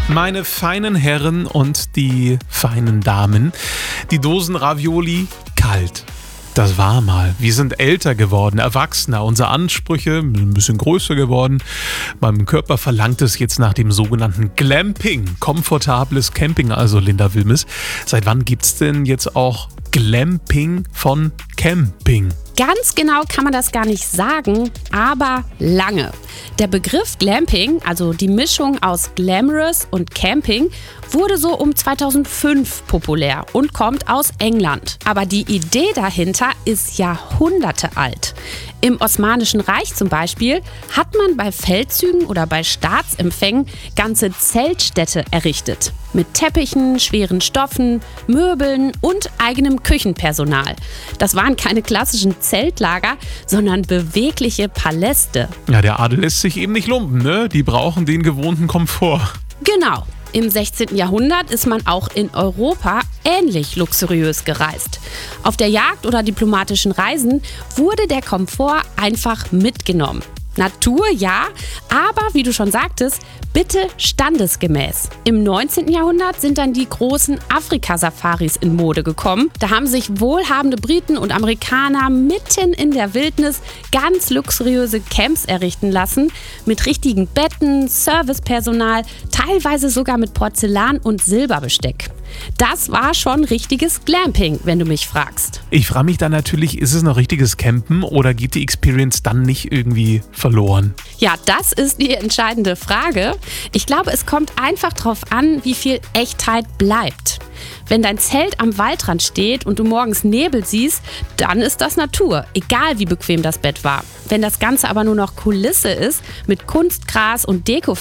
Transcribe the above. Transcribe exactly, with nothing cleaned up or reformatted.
Meine feinen Herren und die feinen Damen, die Dosen Ravioli kalt. Das war mal. Wir sind älter geworden, erwachsener, unsere Ansprüche ein bisschen größer geworden. Mein Körper verlangt es jetzt nach dem sogenannten Glamping. Komfortables Camping also, Linda Wilmes. Seit wann gibt's denn jetzt auch Glamping von Camping? Ganz genau kann man das gar nicht sagen, aber lange. Der Begriff Glamping, also die Mischung aus Glamorous und Camping, wurde so um zweitausendfünf populär und kommt aus England. Aber die Idee dahinter ist Jahrhunderte alt. Im Osmanischen Reich zum Beispiel hat man bei Feldzügen oder bei Staatsempfängen ganze Zeltstädte errichtet. Mit Teppichen, schweren Stoffen, Möbeln und eigenem Küchenpersonal. Das waren keine klassischen Zeltlager, sondern bewegliche Paläste. Ja, der Adel lässt sich eben nicht lumpen, ne? Die brauchen den gewohnten Komfort. Genau. Im sechzehnten Jahrhundert ist man auch in Europa ähnlich luxuriös gereist. Auf der Jagd oder diplomatischen Reisen wurde der Komfort einfach mitgenommen. Natur, ja, aber wie du schon sagtest, bitte standesgemäß. Im neunzehnten Jahrhundert sind dann die großen Afrika-Safaris in Mode gekommen. Da haben sich wohlhabende Briten und Amerikaner mitten in der Wildnis ganz luxuriöse Camps errichten lassen, mit richtigen Betten, Servicepersonal, teilweise sogar mit Porzellan- und Silberbesteck. Das war schon richtiges Glamping, wenn du mich fragst. Ich frage mich dann natürlich, ist es noch richtiges Campen oder geht die Experience dann nicht irgendwie verloren? Ja, das ist die entscheidende Frage. Ich glaube, es kommt einfach darauf an, wie viel Echtheit bleibt. Wenn dein Zelt am Waldrand steht und du morgens Nebel siehst, dann ist das Natur, egal wie bequem das Bett war. Wenn das Ganze aber nur noch Kulisse ist, mit Kunstgras und Deko